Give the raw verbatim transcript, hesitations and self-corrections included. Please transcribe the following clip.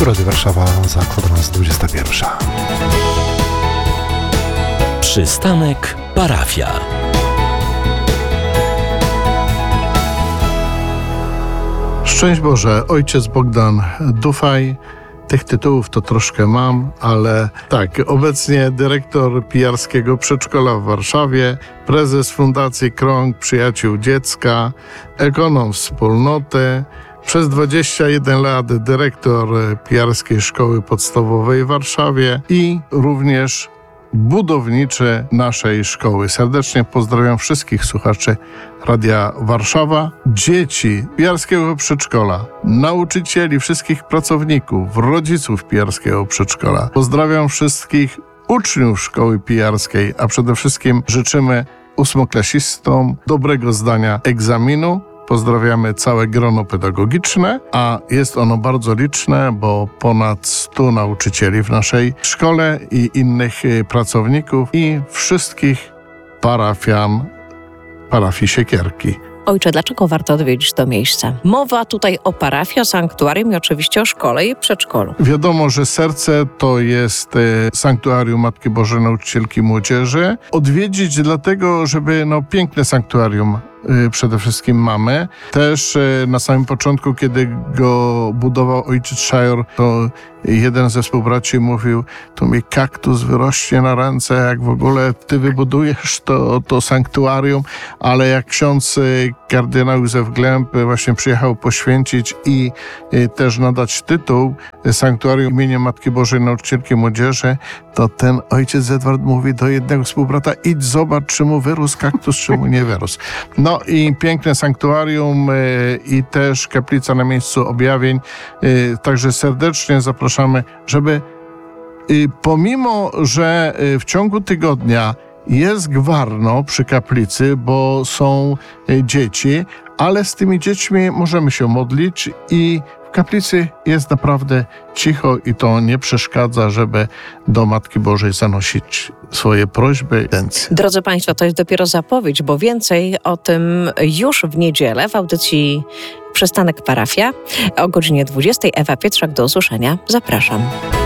Tu Radio Warszawa za kwadrans dwudziesta pierwsza. Przystanek Parafia. Szczęść Boże, ojciec Bogdan Dufaj. Tych tytułów to troszkę mam, ale tak, obecnie dyrektor pijarskiego przedszkola w Warszawie, prezes Fundacji Krąg Przyjaciół Dziecka, ekonom wspólnoty, przez dwadzieścia jeden lat dyrektor pijarskiej szkoły podstawowej w Warszawie i również budowniczy naszej szkoły. Serdecznie pozdrawiam wszystkich słuchaczy Radia Warszawa, dzieci pijarskiego przedszkola, nauczycieli, wszystkich pracowników, rodziców pijarskiego przedszkola. Pozdrawiam wszystkich uczniów szkoły pijarskiej, a przede wszystkim życzymy ósmoklasistom dobrego zdania egzaminu. Pozdrawiamy całe grono pedagogiczne, a jest ono bardzo liczne, bo ponad stu nauczycieli w naszej szkole i innych pracowników i wszystkich parafian parafii Siekierki. Ojcze, dlaczego warto odwiedzić to miejsce? Mowa tutaj o parafii, o sanktuarium i oczywiście o szkole i przedszkolu. Wiadomo, że serce to jest e, sanktuarium Matki Bożej Nauczycielki Młodzieży. Odwiedzić dlatego, żeby no piękne sanktuarium e, przede wszystkim mamy. Też e, na samym początku, kiedy go budował ojciec Szajor, to jeden ze współbraci mówił, tu mi kaktus wyrośnie na ręce, jak w ogóle ty wybudujesz to, to sanktuarium, ale jak ksiądz kardynał Józef Glęb właśnie przyjechał poświęcić i też nadać tytuł Sanktuarium imienia Matki Bożej Nauczycielki Młodzieży, to ten ojciec Edward mówi do jednego współbrata, idź zobacz, czy mu wyrósł kaktus, czy mu nie wyrósł. No i piękne sanktuarium i też kaplica na miejscu objawień, także serdecznie zapraszamy, żeby pomimo, że w ciągu tygodnia jest gwarno przy kaplicy, bo są dzieci, ale z tymi dziećmi możemy się modlić i w kaplicy jest naprawdę cicho i to nie przeszkadza, żeby do Matki Bożej zanosić swoje prośby. Drodzy Państwo, to jest dopiero zapowiedź, bo więcej o tym już w niedzielę w audycji Przystanek Parafia o godzinie dwudziestej. Ewa Pietrzak, do usłyszenia. Zapraszam.